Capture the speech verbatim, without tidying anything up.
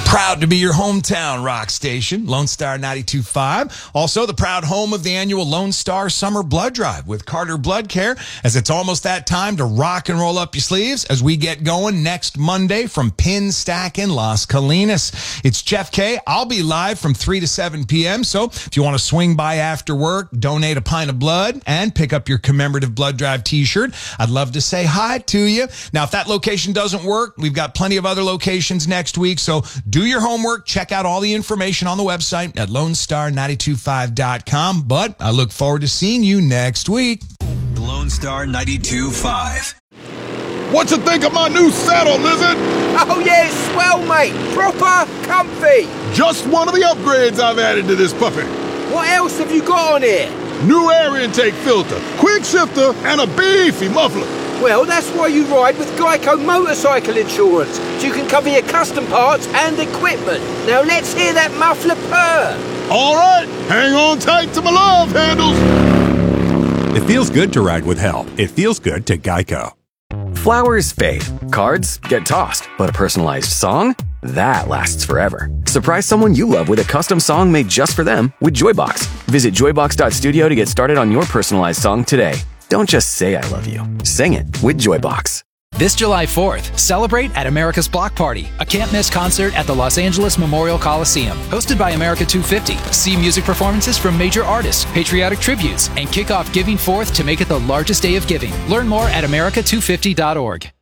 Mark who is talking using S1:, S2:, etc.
S1: Proud to be your hometown rock station, Lone Star ninety-two point five. Also, the proud home of the annual Lone Star Summer Blood Drive with Carter Blood Care, as it's almost that time to rock and roll up your sleeves as we get going next Monday from Pin Stack in Las Colinas. It's Jeff K. I'll be live from three to seven p.m., so if you want to swing by after work, donate a pint of blood, and pick up your commemorative Blood Drive t-shirt, I'd love to say hi to you. Now, if that location doesn't work, we've got plenty of other locations next week, so do your homework. Check out all the information on the website at lone star nine two five dot com. But I look forward to seeing you next week.
S2: Lone Star ninety-two point five.
S3: What you think of my new saddle, Lizard?
S4: Oh yeah, it's swell, mate. Proper comfy.
S3: Just one of the upgrades I've added to this puppy.
S4: What else have you got on here?
S3: New air intake filter, quick shifter, and a beefy muffler.
S4: Well, that's why you ride with Geico Motorcycle Insurance, so you can cover your custom parts and equipment. Now let's hear that muffler purr.
S3: All right, hang on tight to my love handles.
S5: It feels good to ride with help. It feels good to Geico.
S6: Flowers fade, cards get tossed, but a personalized song? That lasts forever. Surprise someone you love with a custom song made just for them with Joybox. Visit joybox dot studio to get started on your personalized song today. Don't just say I love you. Sing it with Joybox.
S7: This July fourth, celebrate at America's Block Party, a can't-miss concert at the Los Angeles Memorial Coliseum. Hosted by America two fifty. See music performances from major artists, patriotic tributes, and kick off Giving Fourth to make it the largest day of giving. Learn more at america two fifty dot org.